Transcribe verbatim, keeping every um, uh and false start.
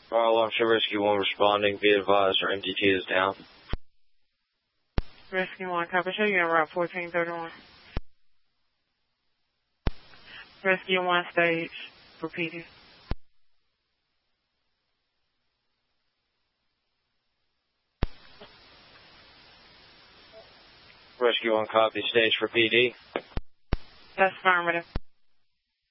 Fire alarm show Rescue one responding. Be advised our M D T is down. Rescue one, copy. Show you on Route fourteen thirty-one. Rescue one, stage for P D. Rescue one, copy. Stage for P D. That's affirmative.